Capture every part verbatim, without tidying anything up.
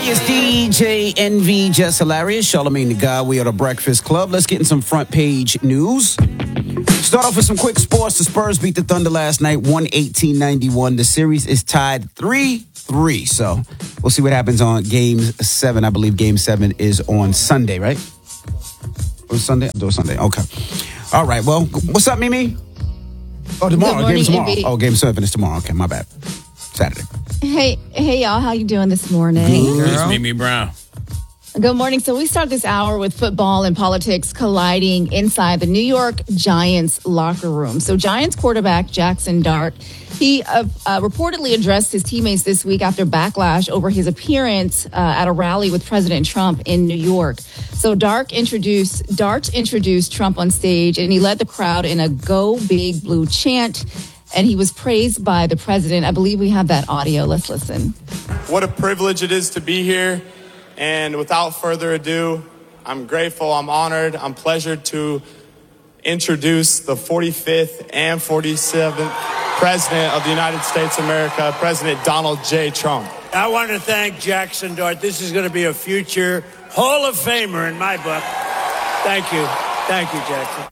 It's D J N V, Just Hilarious, Charlamagne the God. We are the Breakfast Club. Let's get in some front page news. Start off with some quick sports. The Spurs beat the Thunder last night, one eighteen ninety-one. The series is tied three three. So we'll see what happens on game seven. I believe game seven is on Sunday, right? Or Sunday? Do it Sunday. Okay. All right. Well, what's up, Mimi? Oh, tomorrow. Good morning, game tomorrow. M B. Oh, game seven is tomorrow. Okay, my bad. Saturday. Hey, hey, y'all. How you doing this morning? It's Mimi Brown. Good morning. So we start this hour with football and politics colliding inside the New York Giants locker room. So Giants quarterback Jackson Dart, he uh, uh, reportedly addressed his teammates this week after backlash over his appearance uh, at a rally with President Trump in New York. So Dart introduced Dart introduced Trump on stage, and he led the crowd in a "Go Big Blue" chant. And he was praised by the president. I believe we have that audio. Let's listen. What a privilege it is to be here. And without further ado, I'm grateful, I'm honored, I'm pleasured to introduce the forty-fifth and forty-seventh President of the United States of America, President Donald J. Trump. I want to thank Jackson Dart. This is going to be a future Hall of Famer in my book. Thank you. Thank you, Jackson.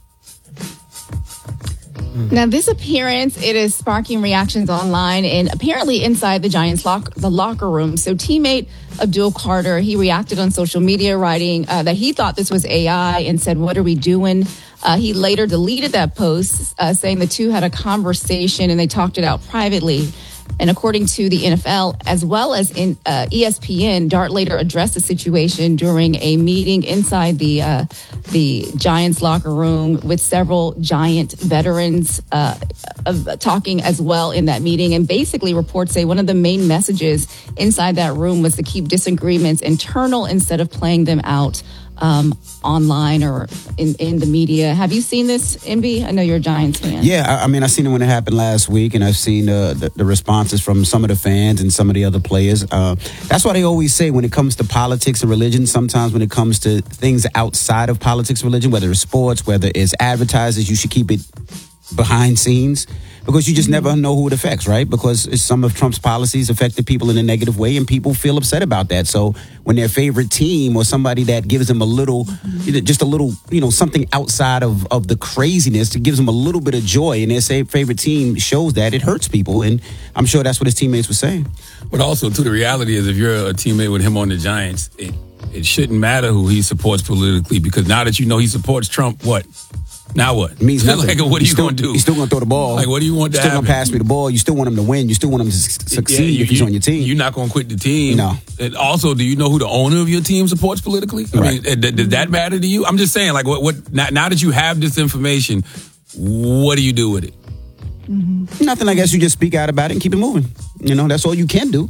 Now, this appearance, it is sparking reactions online and apparently inside the Giants' lock, the locker room. So teammate Abdul Carter, he reacted on social media, writing uh, that he thought this was A I and said, "What are we doing?" Uh, he later deleted that post, uh, saying the two had a conversation and they talked it out privately. And according to the N F L, as well as in uh, E S P N, Dart later addressed the situation during a meeting inside the uh, the Giants locker room with several Giant veterans uh, of, talking as well in that meeting. And basically, reports say one of the main messages inside that room was to keep disagreements internal instead of playing them out um, online or in, in the media. Have you seen this, M B? I know you're a Giants fan. Yeah, I, I mean, I seen it when it happened last week, and I've seen uh, the, the responses from some of the fans and some of the other players. Uh, that's why they always say when it comes to politics and religion, sometimes when it comes to things outside of politics and religion, whether it's sports, whether it's advertisers, you should keep it behind scenes. Because you just never know who it affects, right? Because some of Trump's policies affected people in a negative way, and people feel upset about that. So when their favorite team or somebody that gives them a little, you know, just a little, you know, something outside of, of the craziness, it gives them a little bit of joy, and their favorite team shows that, it hurts people. And I'm sure that's what his teammates were saying. But also, too, the reality is if you're a teammate with him on the Giants, it, it shouldn't matter who he supports politically, because now that you know he supports Trump, what? Now what? It means nothing. Like, what are you still, going to do? He's still going to throw the ball. Like, what do you want to Still happen? going to pass me the ball. You still want him to win. You still want him to succeed yeah, you, if he's you, on your team. You're not going to quit the team. No. And also, do you know who the owner of your team supports politically? I Right. mean, does that matter to you? I'm just saying, like, what? what now, now that you have this information, what do you do with it? Mm-hmm. Nothing. I guess you just speak out about it and keep it moving. You know, that's all you can do.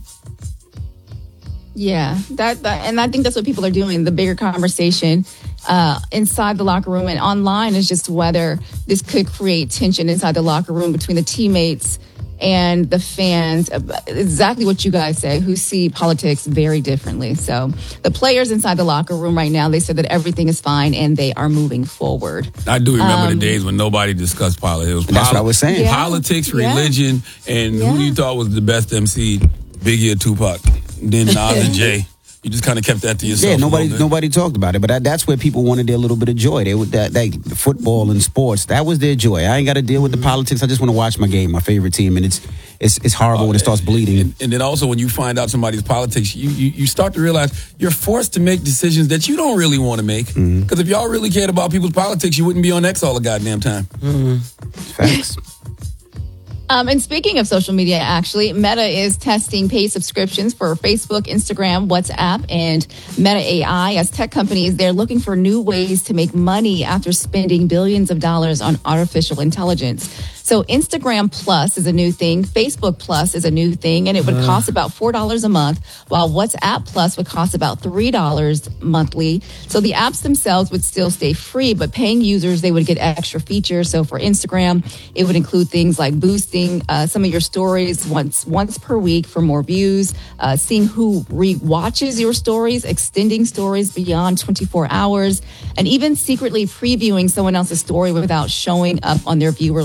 Yeah, that, that and I think that's what people are doing. The bigger conversation uh, inside the locker room and online is just whether this could create tension inside the locker room between the teammates and the fans. Exactly what you guys say, who see politics very differently. So the players inside the locker room right now, they said that everything is fine and they are moving forward. I do remember Um, the days when nobody discussed politics. It was That's poli- what I was saying. Yeah. Politics, Yeah. religion, and Yeah. who you thought was the best M C, Biggie or Tupac. Then Nas and Jay. You just kind of kept that to yourself. Yeah, a nobody little bit. nobody talked about it, but that, that's where people wanted their little bit of joy. They would that, that football and sports. That was their joy. I ain't got to deal with the politics. I just want to watch my game, my favorite team, and it's it's it's horrible when it starts bleeding. And, and then also when you find out somebody's politics, you, you you start to realize you're forced to make decisions that you don't really want to make. Because Mm-hmm. if y'all really cared about people's politics, you wouldn't be on X all the goddamn time. Facts. Um, and speaking of social media, actually, Meta is testing paid subscriptions for Facebook, Instagram, WhatsApp, and Meta A I. As tech companies, they're looking for new ways to make money after spending billions of dollars on artificial intelligence. So Instagram Plus is a new thing. Facebook Plus is a new thing, and it would cost about four dollars a month, while WhatsApp Plus would cost about three dollars monthly. So the apps themselves would still stay free, but paying users, they would get extra features. So for Instagram, it would include things like boosting uh, some of your stories once once per week for more views, uh, seeing who re-watches your stories, extending stories beyond twenty-four hours, and even secretly previewing someone else's story without showing up on their viewer list.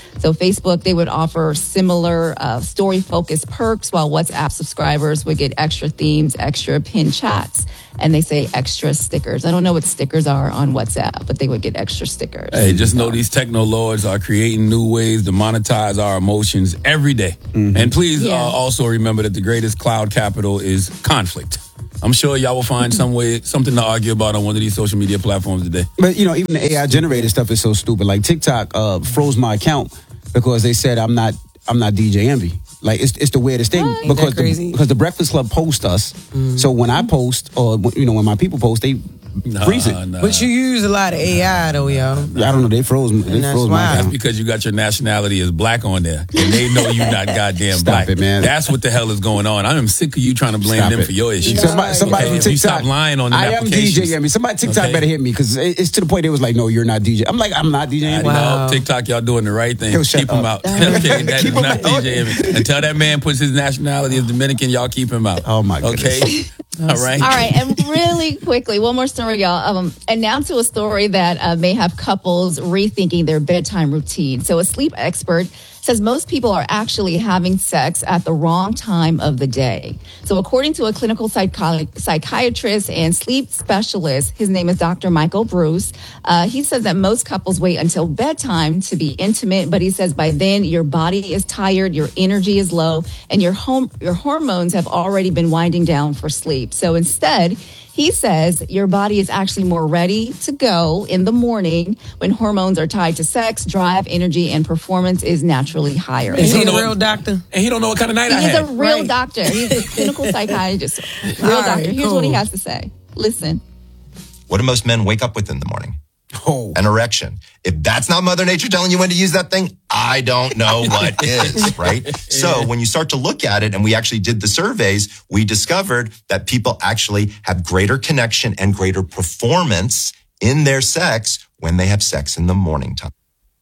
So Facebook, they would offer similar uh, story-focused perks, while WhatsApp subscribers would get extra themes, extra pinned chats, and they say extra stickers. I don't know what stickers are on WhatsApp, but they would get extra stickers. Hey, just know these techno lords are creating new ways to monetize our emotions every day. Mm-hmm. And please Yeah. uh, also remember that the greatest cloud capital is conflict. I'm sure y'all will find some way, something to argue about on one of these social media platforms today. But, you know, even the A I generated stuff is so stupid. Like TikTok uh, froze my account because they said I'm not I'm not D J Envy. Like, it's it's the weirdest thing. What? Because Ain't that crazy? the, because the Breakfast Club post us. Mm. So when I post, or, you know, when my people post, they Nah, freeze it. nah. But you use a lot of A I though, yo. I don't know. They froze, they that's froze why. my That's account. because you got your nationality as black on there, and they know you're not goddamn Stop black. it, man. That's what the hell is going on. I am sick of you trying to blame Stop them it. for your issues. Somebody, somebody Okay, from if you TikTok. stop lying on the I am D applications. J Envy. Somebody TikTok Okay. better hit me because it's to the point they was like, no, you're not D J. I'm like, I'm not D J Envy. Wow. No, TikTok, y'all doing the right thing. Yo, shut keep him up. out. Okay, that Keep is him not out. D J Envy. Until that man puts his nationality as Dominican, y'all keep him out. Oh, my goodness. Okay? All right? All right, and really quickly, one more story, y'all. Um, and now to a story that uh, may have couples rethinking their bedtime routine. So a sleep expert says most people are actually having sex at the wrong time of the day. So according to a clinical psycho- psychiatrist and sleep specialist, his name is Doctor Michael Bruce, uh, he says that most couples wait until bedtime to be intimate, but he says by then your body is tired, your energy is low, and your home your hormones have already been winding down for sleep. So instead, he says your body is actually more ready to go in the morning when hormones are tied to sex, drive, energy, and performance is naturally higher. Is he don't a know real what- doctor? And he don't know what kind of night I He's had. a real Right. doctor. He's a clinical psychiatrist. Real All right, doctor. Here's what he cool. has to say. Listen. What do most men wake up with in the morning? Oh. An erection. If that's not Mother Nature telling you when to use that thing, I don't know what is, right? So when you start to look at it, and we actually did the surveys, we discovered that people actually have greater connection and greater performance in their sex when they have sex in the morning time.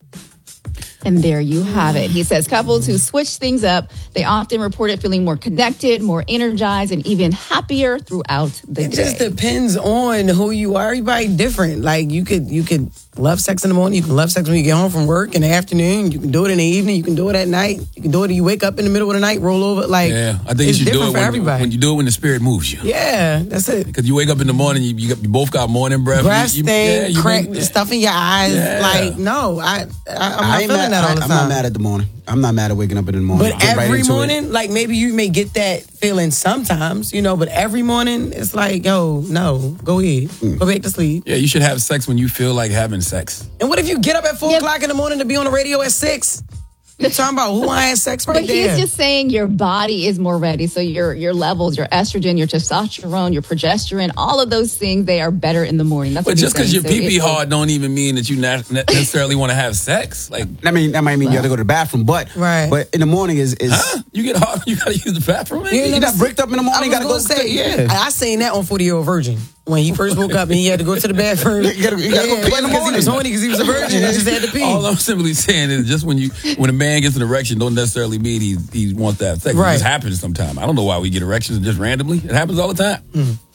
And there you have it. He says couples who switch things up, they often report it feeling more connected, more energized, and even happier throughout the It day. just depends on who you are. Everybody different. Like you could you could love sex in the morning. You can love sex when you get home from work in the afternoon. You can do it in the evening. You can do it at night. You can do it when you wake up in the middle of the night, roll over. Like Yeah, I think you it's should do different it for when, everybody. when you do it when the spirit moves you. Yeah, that's it. Because you wake up in the morning, you, you, got, you both got morning breath. Breast you, you, thing, yeah, you crack, make- stuff in your eyes. Yeah. Like no, I, I I'm not I ain't feeling mad, that all I, the I'm time. not mad at the morning. I'm not mad at waking up in the morning. But Get right every into it. morning, like maybe you may get that feeling sometimes, you know. But every morning, it's like, yo, no, go ahead, Mm. go back to sleep. Yeah, you should have sex when you feel like having sex. And what if you get up at four Yep. o'clock in the morning to be on the radio at six? You're talking about who I had sex But right he's there. just saying your body is more ready. So your your levels, your estrogen, your testosterone, your progesterone, all of those things, they are better in the morning. That's But what he's just because saying. your So pee pee it- hard don't even mean that you not ne- necessarily want to have sex. Like, I mean, that might mean you have to go to the bathroom, but Right. but in the morning is is huh? You get hard, you gotta use the bathroom. You you never got bricked up in the morning. You I gotta was go. gonna say, yeah. I, I seen that on forty Year Old Virgin when he first woke up and he had to go to the bathroom. You gotta- you gotta go Yeah, pee in the because he was morning. horny because he was a virgin. He just had to pee. All I'm simply saying is just when you when a man gets an erection, don't necessarily mean he he wants to have sex. Right. It just happens sometimes. I don't know why we get erections just randomly. It happens all the time.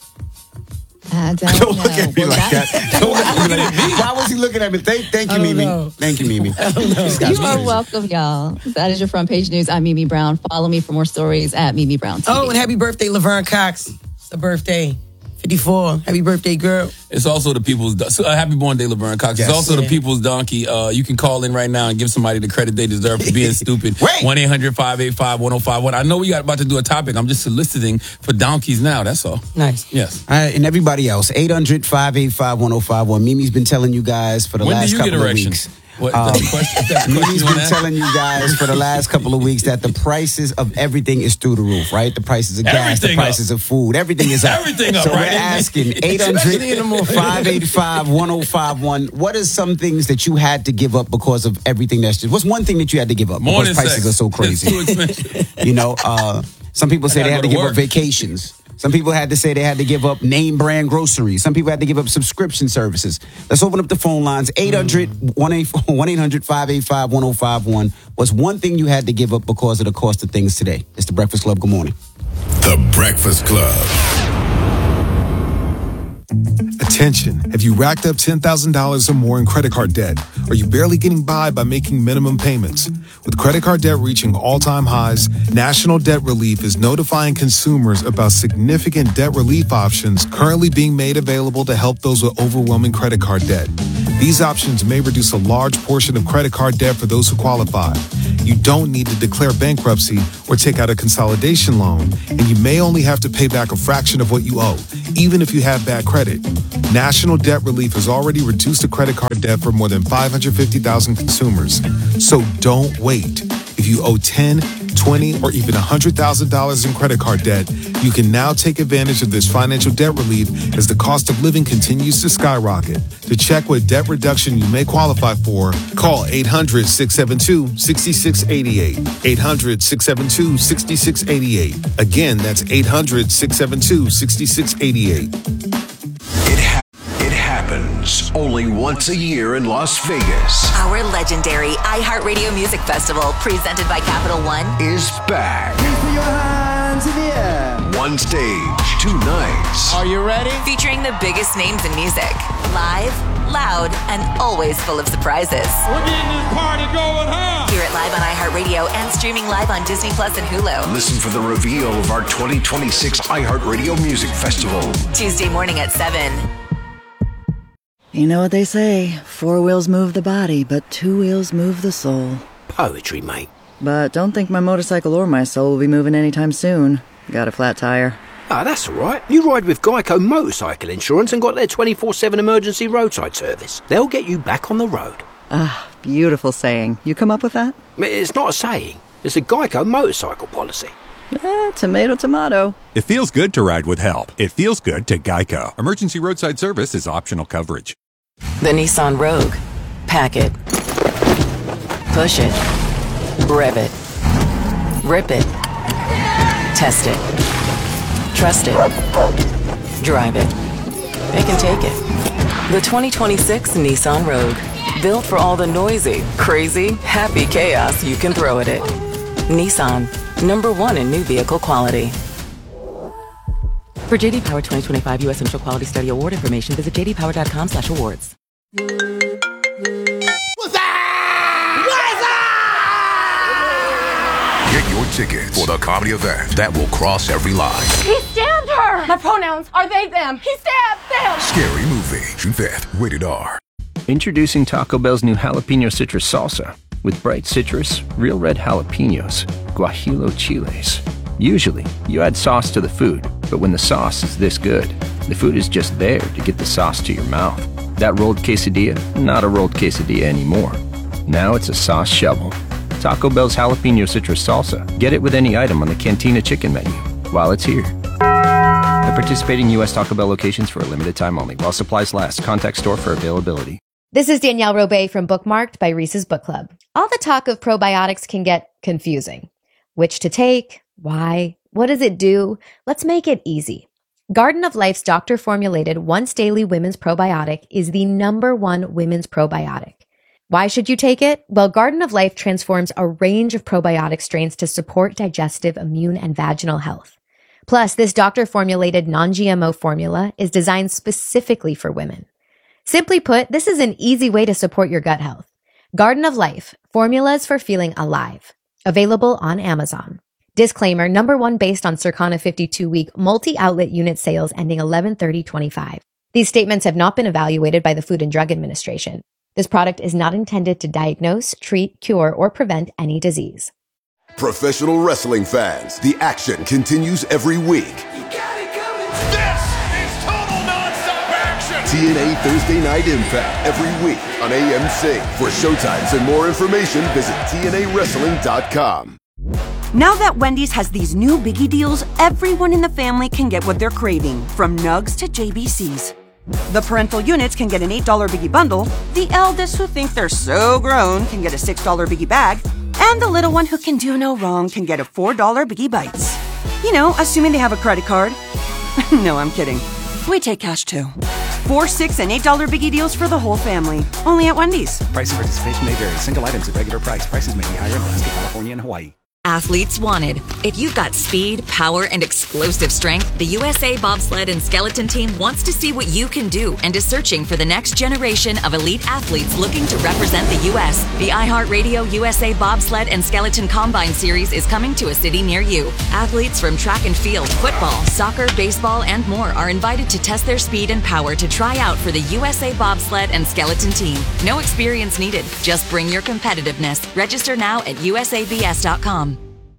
I don't, Don't know. look at me Well, like that- that. Don't look at me like that. Why was he looking at me? Thank, thank you, I don't Mimi. know. Thank you, Mimi. You are welcome, y'all. That is your front page news. I'm Mimi Brown. Follow me for more stories at Mimi Brown T V. Oh, and happy birthday, Laverne Cox. It's a birthday. fifty-four. Happy birthday, girl. It's also the people's so, uh, happy born day, Laverne Cox. Yes. It's also the Yeah. people's donkey. Uh, you can call in right now and give somebody the credit they deserve for being stupid. Wait. one eight hundred five eight five one oh five one. I know we got about to do a topic. I'm just soliciting for donkeys now. That's all. Nice. Yes. All right, and everybody else, eight hundred, five eight five, one oh five one. Mimi's been telling you guys for the When last do you couple get of erections? weeks. What, Um, that's the question, that's the question Mimi's you wanna been ask? telling you guys for the last couple of weeks that the prices of everything is through the roof, right? The prices of gas, Everything the up. prices of food, everything is up. Everything up, so right? we're asking Especially in the morning. eight hundred, five eight five, one oh five one. What are some things that you had to give up because of everything that's just, what's one thing that you had to give up Morning because prices sex. are so It's crazy? too expensive. You know, uh, some people say I they gotta had to go to give up work. vacations. Some people had to say they had to give up name brand groceries. Some people had to give up subscription services. Let's open up the phone lines. eight hundred, one eight hundred, five eight five, one oh five one. What's one thing you had to give up because of the cost of things today? It's the Breakfast Club. Good morning. The Breakfast Club. Attention. Attention, have you racked up ten thousand dollars or more in credit card debt? Are you barely getting by by making minimum payments? With credit card debt reaching all-time highs, National Debt Relief is notifying consumers about significant debt relief options currently being made available to help those with overwhelming credit card debt. These options may reduce a large portion of credit card debt for those who qualify. You don't need to declare bankruptcy or take out a consolidation loan, and you may only have to pay back a fraction of what you owe, even if you have bad credit. National Debt Relief has already reduced the credit card debt for more than five hundred fifty thousand consumers. So don't wait. If you owe ten, twenty, or even one hundred thousand dollars in credit card debt, you can now take advantage of this financial debt relief as the cost of living continues to skyrocket. To check what debt reduction you may qualify for, call eight hundred, six seven two, six six eight eight. eight hundred, six seven two, six six eight eight. Again, that's eight hundred, six seven two, six six eight eight. It, ha- it happens only once a year in Las Vegas. Our legendary iHeartRadio Music Festival, presented by Capital One, is back. Please put your hands in the air. One stage, two nights. Are you ready? Featuring the biggest names in music. Live, loud, and always full of surprises. We're getting this party going, huh? Hear it live on iHeartRadio and streaming live on Disney Plus and Hulu. Listen for the reveal of our twenty twenty-six iHeartRadio Music Festival. Tuesday morning at seven. You know what they say, four wheels move the body, but two wheels move the soul. Poetry, mate. But don't think my motorcycle or my soul will be moving anytime soon. Got a flat tire. Ah, that's all right. You ride with Geico Motorcycle Insurance and got their twenty-four seven emergency roadside service. They'll get you back on the road. Ah, beautiful saying. You come up with that? It's not a saying. It's a Geico motorcycle policy. Eh, tomato, tomato. It feels good to ride with help. It feels good to Geico. Emergency roadside service is optional coverage. The Nissan Rogue. Pack it. Push it. Rev it. Rip it. Test it. Trust it. Drive it. It can take it. The twenty twenty-six Nissan Rogue. Built for all the noisy, crazy, happy chaos you can throw at it. Nissan. Number one in new vehicle quality. For J D Power twenty twenty-five U S Central Quality Study Award information, visit j d power dot com slash awards. What's that? What's that? Get your tickets for the comedy event that will cross every line. He stabbed her! My pronouns are they, them. He stabbed them! Scary movie. June fifth. Rated R. Introducing Taco Bell's new jalapeno citrus salsa. With bright citrus, real red jalapenos, guajillo chiles. Usually, you add sauce to the food, but when the sauce is this good, the food is just there to get the sauce to your mouth. That rolled quesadilla, not a rolled quesadilla anymore. Now it's a sauce shovel. Taco Bell's jalapeno citrus salsa. Get it with any item on the Cantina chicken menu while it's here. At participating U S Taco Bell locations for a limited time only. While supplies last. Contact store for availability. This is Danielle Robay from Bookmarked by Reese's Book Club. All the talk of probiotics can get confusing. Which to take? Why? What does it do? Let's make it easy. Garden of Life's doctor-formulated once-daily women's probiotic is the number one women's probiotic. Why should you take it? Well, Garden of Life transforms a range of probiotic strains to support digestive, immune, and vaginal health. Plus, this doctor-formulated non-G M O formula is designed specifically for women. Simply put, this is an easy way to support your gut health. Garden of Life, formulas for feeling alive. Available on Amazon. Disclaimer, number one based on Circana fifty-two week multi-outlet unit sales ending eleven thirty twenty-five. These statements have not been evaluated by the Food and Drug Administration. This product is not intended to diagnose, treat, cure, or prevent any disease. Professional wrestling fans, the action continues every week. T N A Thursday Night Impact every week on A M C. For showtimes and more information, visit T N A wrestling dot com. Now that Wendy's has these new biggie deals, everyone in the family can get what they're craving, from nugs to J B Cs. The parental units can get an eight dollar biggie bundle, the eldest who think they're so grown can get a six dollar biggie bag, and the little one who can do no wrong can get a four dollar biggie bites. You know, assuming they have a credit card. No, I'm kidding. We take cash too. Four, six, and eight dollar biggie deals for the whole family. Only at Wendy's. Price and participation may vary. Single items at regular price. Prices may be higher in Alaska, California, and Hawaii. Athletes wanted. If you've got speed, power, and explosive strength, the U S A Bobsled and Skeleton Team wants to see what you can do and is searching for the next generation of elite athletes looking to represent the U S The iHeartRadio U S A Bobsled and Skeleton Combine Series is coming to a city near you. Athletes from track and field, football, soccer, baseball, and more are invited to test their speed and power to try out for the U S A Bobsled and Skeleton Team. No experience needed. Just bring your competitiveness. Register now at U S A B S dot com.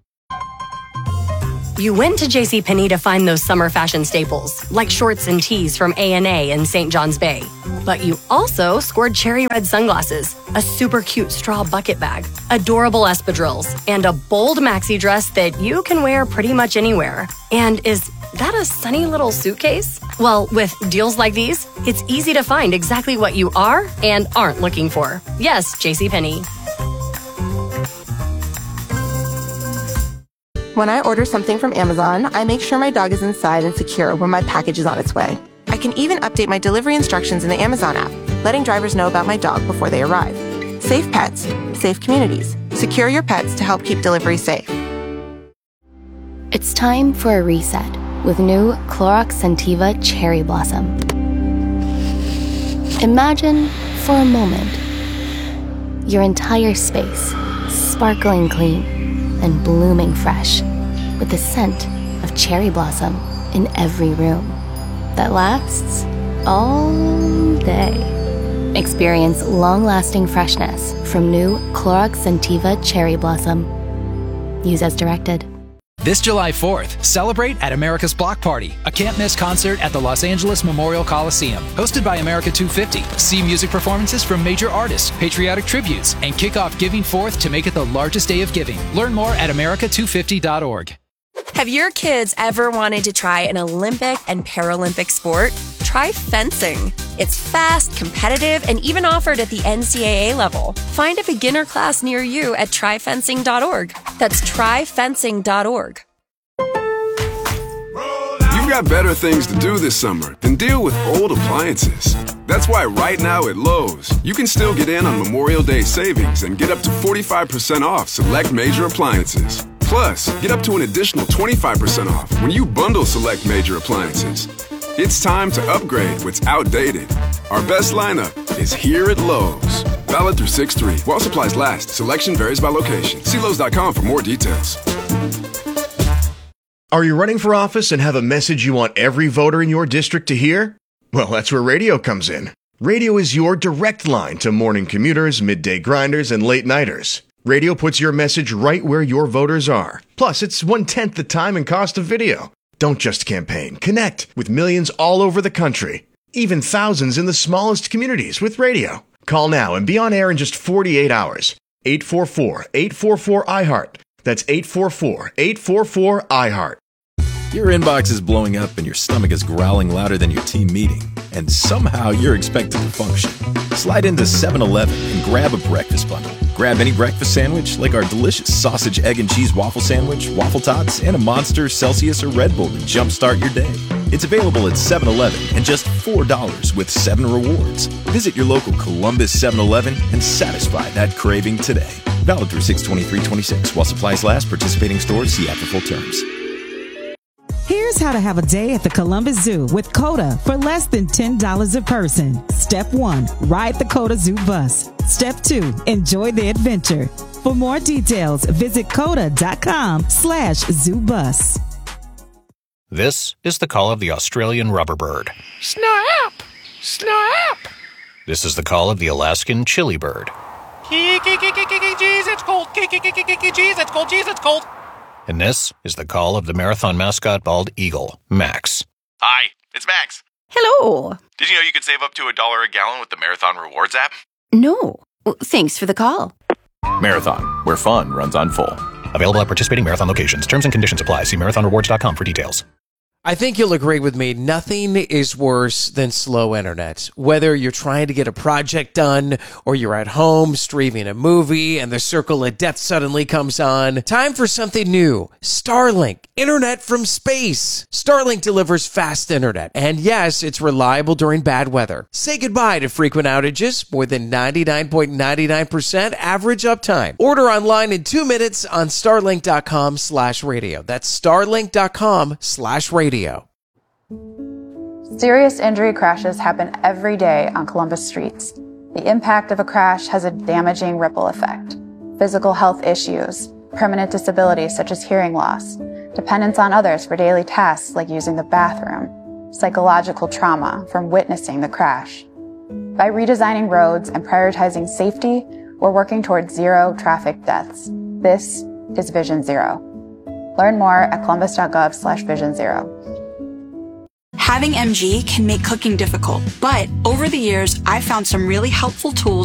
You went to JCPenney to find those summer fashion staples, like shorts and tees from A and A in Saint John's Bay. But you also scored cherry red sunglasses, a super cute straw bucket bag, adorable espadrilles, and a bold maxi dress that you can wear pretty much anywhere. And is that a sunny little suitcase? Well, with deals like these, it's easy to find exactly what you are and aren't looking for. Yes, JCPenney. When I order something from Amazon, I make sure my dog is inside and secure when my package is on its way. I can even update my delivery instructions in the Amazon app, letting drivers know about my dog before they arrive. Safe pets, safe communities. Secure your pets to help keep delivery safe. It's time for a reset with new Clorox Scentiva Cherry Blossom. Imagine, for a moment, your entire space sparkling clean and blooming fresh, with the scent of cherry blossom in every room that lasts all day. Experience long-lasting freshness from new Clorox Scentiva Cherry Blossom. Use as directed. This July fourth, celebrate at America's Block Party, a can't-miss concert at the Los Angeles Memorial Coliseum. Hosted by America two fifty. See music performances from major artists, patriotic tributes, and kick off Giving Forth to make it the largest day of giving. Learn more at America two fifty dot org. Have your kids ever wanted to try an Olympic and Paralympic sport? Try fencing. It's fast, competitive, and even offered at the N C double A level. Find a beginner class near you at try fencing dot org. That's try fencing dot org. You've got better things to do this summer than deal with old appliances. That's why right now at Lowe's, you can still get in on Memorial Day savings and get up to forty-five percent off select major appliances. Plus, get up to an additional twenty-five percent off when you bundle select major appliances. It's time to upgrade what's outdated. Our best lineup is here at Lowe's. Valid through six three. While supplies last, selection varies by location. See Lowe's dot com for more details. Are you running for office and have a message you want every voter in your district to hear? Well, that's where radio comes in. Radio is your direct line to morning commuters, midday grinders, and late nighters. Radio puts your message right where your voters are. Plus, it's one-tenth the time and cost of video. Don't just campaign. Connect with millions all over the country. Even thousands in the smallest communities with radio. Call now and be on air in just forty-eight hours. eight four four, eight four four, I heart. That's eight four four, eight four four, I heart. Your inbox is blowing up and your stomach is growling louder than your team meeting. And somehow you're expected to function. Slide into seven eleven and grab a breakfast bundle. Grab any breakfast sandwich like our delicious sausage, egg, and cheese waffle sandwich, waffle tots, and a Monster, Celsius, or Red Bull to jumpstart your day. It's available at seven eleven and just four dollars with seven rewards. Visit your local Columbus seven eleven and satisfy that craving today. Valid through six twenty-three twenty-six. While supplies last, participating stores see app for full terms. Here's how to have a day at the Columbus Zoo with COTA for less than ten dollars a person. Step one, ride the COTA Zoo bus. Step two, enjoy the adventure. For more details, visit COTA.com slash zoo bus. This is the call of the Australian rubber bird. Snap! Snap! This is the call of the Alaskan chili bird. Jeez, it's cold. Jeez, it's cold. Jeez, it's cold. And this is the call of the marathon mascot bald eagle, Max. Hi, it's Max. Hello. Did you know you could save up to a dollar a gallon with the Marathon Rewards app? No. Well, thanks for the call. Marathon, where fun runs on full. Available at participating Marathon locations. Terms and conditions apply. See marathon rewards dot com for details. I think you'll agree with me. Nothing is worse than slow internet. Whether you're trying to get a project done or you're at home streaming a movie and the circle of death suddenly comes on. Time for something new. Starlink. Internet from space. Starlink delivers fast internet. And yes, it's reliable during bad weather. Say goodbye to frequent outages. More than ninety-nine point nine nine percent average uptime. Order online in two minutes on starlink.com slash radio. That's starlink.com slash radio. Serious injury crashes happen every day on Columbus streets. The impact of a crash has a damaging ripple effect. Physical health issues, permanent disabilities such as hearing loss, dependence on others for daily tasks like using the bathroom, psychological trauma from witnessing the crash. By redesigning roads and prioritizing safety, we're working towards zero traffic deaths. This is Vision Zero. Learn more at columbus.gov slash vision zero. Having M G can make cooking difficult, but over the years, I've found some really helpful tools